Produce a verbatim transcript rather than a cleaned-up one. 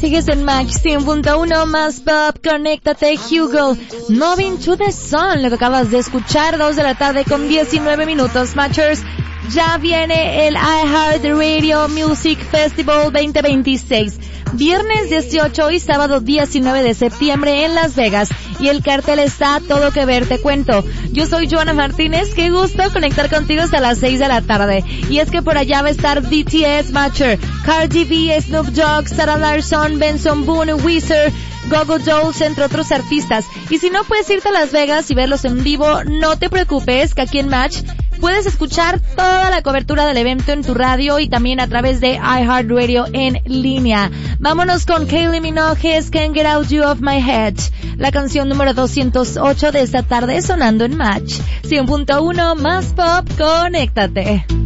Sigues en Match cien punto uno más pop, conéctate Hugo, Moving to the Sun, lo que acabas de escuchar, dos de la tarde con diecinueve minutos, Matchers. Ya viene el iHeartRadio Music Festival veinte veintiséis, viernes dieciocho y sábado diecinueve de septiembre en Las Vegas, y el cartel está a todo que ver, te cuento. Yo soy Joana Martínez, qué gusto conectar contigo hasta las seis de la tarde, y es que por allá va a estar B T S, Matcher, Cardi B, Snoop Dogg, Sarah Larson, Benson Boone, Weezer, Gogo Dolls, entre otros artistas. Y si no puedes irte a Las Vegas y verlos en vivo, no te preocupes, que aquí en Match puedes escuchar toda la cobertura del evento en tu radio y también a través de iHeartRadio en línea. Vámonos con Kylie Minogue's Can't Get Out You Of My Head, la canción número doscientos ocho de esta tarde sonando en Match cien punto uno más pop, conéctate.